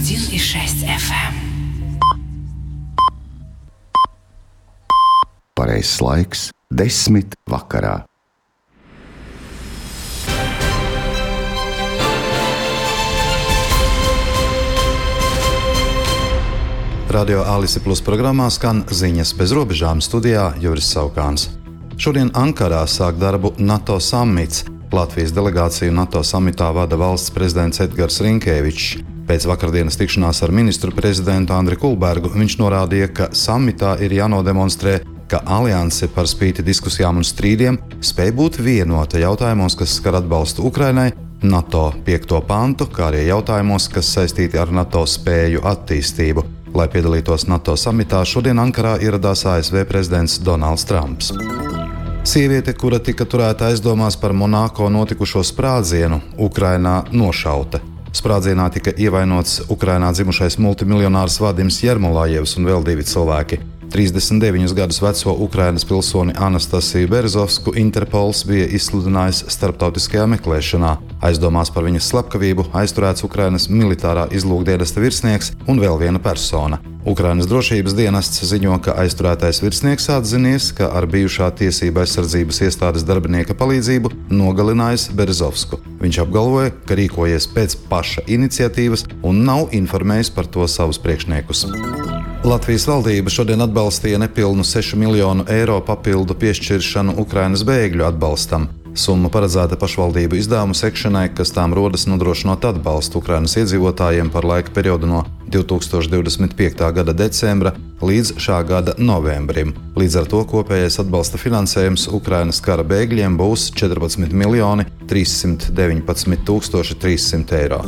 101,6 FM. Pareizs laiks 10 vakarā. Radio Alise Plus programmā skan ziņas bez robežām, studijā Juris Saukāns. Šodien Ankarā sāk darbu NATO samits. Latvijas delegāciju NATO samitā vada valsts prezidents Edgars Rinkēvičs. Pēc vakardienas tikšanās ar ministru prezidentu Andri Kulbergu viņš norādīja, ka samitā ir jānodemonstrē, ka alianse par spīti diskusijām un strīdiem spēj būt vienota jautājumos, kas skar atbalstu Ukrainai, NATO 5. pantu, kā arī jautājumos, kas saistīti ar NATO spēju attīstību. Lai piedalītos NATO samitā, šodien Ankarā ieradās ASV prezidents Donalds Trumps. Sieviete, kura tika turēta aizdomās par Monako notikušo sprādzienu, Ukrainā nošauta. Sprādzienā tika ievainots Ukrainā dzimušais multimiljonārs Vadims Jermolājevs un vēl 2 cilvēki. 39 gadus veco Ukrainas pilsoni Anastasiju Berezovsku Interpols bija izsludinājis starptautiskajā meklēšanā. Aizdomās par viņas slepkavību aizturēts Ukrainas militārā izlūkdienesta virsnieks un vēl viena persona. Ukrainas drošības dienests ziņo, ka aizturētais virsnieks atzinies, ka ar bijušā tiesība aizsardzības iestādes darbinieka palīdzību nogalinājis Berezovsku. Viņš apgalvoja, ka rīkojies pēc paša iniciatīvas un nav informējis par to savus priekšniekus. Latvijas valdība šodien atbalstīja nepilnu 6 miljonu eiro papildu piešķiršanu Ukrainas bēgļu atbalstam. Summa paredzēta pašvaldību izdevumu sekšanai, kas tām rodas nodrošinot atbalstu Ukrainas iedzīvotājiem par laika periodu no 2025. gada decembra līdz šā gada novembrim. Līdz ar to kopējais atbalsta finansējums Ukrainas kara bēgļiem būs 14 miljoni 319 300 eiro.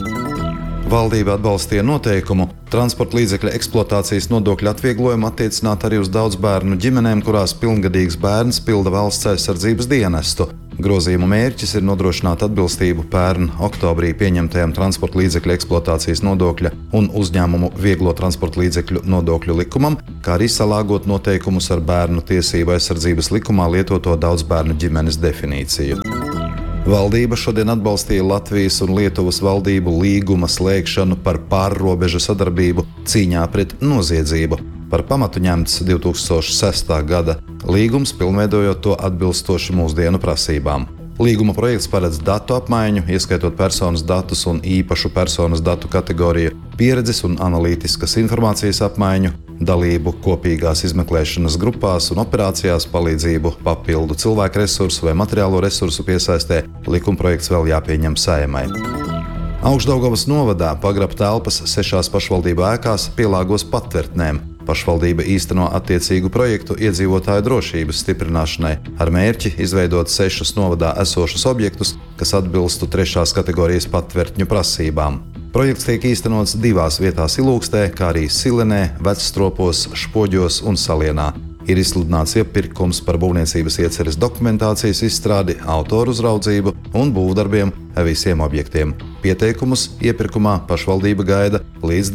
Valdība atbalstīja noteikumu transporta līdzekļa eksploatācijas nodokļu atvieglojumu attiecināt arī uz daudz bērnu ģimenēm, kurās pilngadīgs bērns pilda valsts aizsardzības dienestu. Grozījuma mērķis ir nodrošināt atbilstību pērn oktobrī pieņemtajam transporta līdzekļu eksploatācijas nodokļa un uzņēmumu vieglo transporta līdzekļu nodokļu likumam, kā arī salāgot noteikumus ar bērnu tiesību aizsardzības likumā lietoto daudz bērnu ģimenes definīciju. Valdība šodien atbalstīja Latvijas un Lietuvas valdību līguma slēgšanu par pārrobežu sadarbību cīņā pret noziedzību. Par pamatu ņemts 2006. gada līgums, pilnveidojot to atbilstoši mūsdienu prasībām. Līguma projekts paredz datu apmaiņu, ieskaitot personas datus un īpašu personas datu kategoriju, pieredzes un analītiskas informācijas apmaiņu, dalību kopīgās izmeklēšanas grupās un operācijās, palīdzību papildu cilvēku resursu vai materiālo resursu piesaistē. Likumprojekts vēl jāpieņem Saeimai. Augšdaugavas novadā pagraba telpas 6 pašvaldību ēkās pielāgos patvertnēm. Pašvaldība īsteno attiecīgu projektu iedzīvotāju drošības stiprināšanai ar mērķi izveidot 6 novadā esošus objektus, kas atbilstu 3. kategorijas patvertņu prasībām. Projekts tiek īstenots 2 vietās Ilūkstē, kā arī Silenē, Vecstropos, Špoģos un Salienā. Ir izsludināts iepirkums par būvniecības ieceres dokumentācijas izstrādi, autoru uzraudzību un būvdarbiem visiem objektiem. Pieteikumus iepirkumā pašvaldība gaida līdz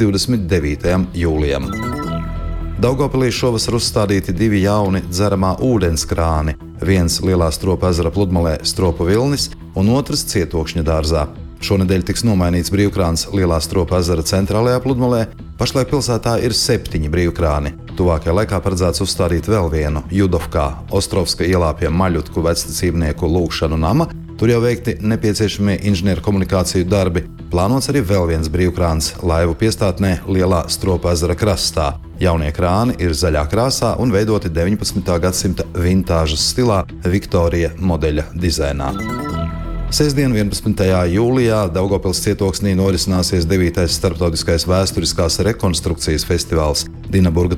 29. jūlijam. Daugavpilī šovasar uzstādīti 2 jauni dzeramā ūdenskrāni. Viens Lielā Stropu ezera pludmalē Stropu Vilnis un otrs Cietokšņa dārzā. Šonedēļ tiks nomainīts brīvkrāns Lielā Stropu ezera centrālajā pludmalē. Pašlaik pilsētā ir 7 brīvkrāni. Tuvākajā laikā paredzēts uzstādīt vēl vienu Judovkā, Ostrovska ielā pie Maļutku vecticībnieku lūgšanu nama. Tur jau veikti nepieciešamie inženieru komunikāciju darbi. Plānots arī vēl viens brīvkrāns laivu piestātnē Lielā Stropu ezera krastā. Jaunie krāni ir zaļā krāsā un veidoti 19. gadsimta vintāžas stilā Viktorija modeļa dizainā. Sestdien, 11. jūlijā, Daugavpils cietoksnī norisināsies 9. starptautiskais vēsturiskās rekonstrukcijas festivāls Dinaburga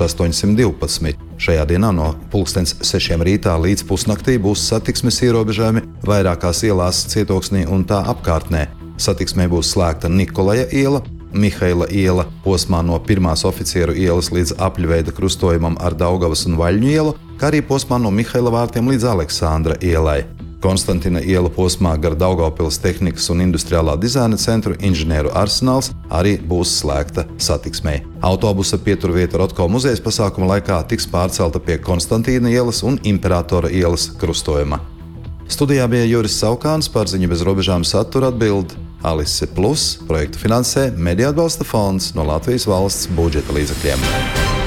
1812. Šajā dienā no 6:00 rītā līdz pusnaktī būs satiksmes ierobežojumi vairākās ielās cietoksnī un tā apkārtnē. Satiksmē būs slēgta Nikolaja iela, Mihaila iela posmā no 1. oficieru ielas līdz apļveida krustojumam ar Daugavas un Vaļņu ielu, kā arī posmā no Mihaila vārtiem līdz Aleksandra ielai. Konstantina iela posmā gar Daugavpils tehnikas un industriālā dizaina centru inženieru arsenāls arī būs slēgta satiksmei. Autobusa pieturvieta Rotko muzejas pasākuma laikā tiks pārcelta pie Konstantīna ielas un Imperatora ielas krustojuma. Studijā bija Juris Saukāns, par ziņu bez robežām satura atbild Alise Plus projektu finansē Mediju atbalsta fonds no Latvijas valsts budžeta līdzekļiem.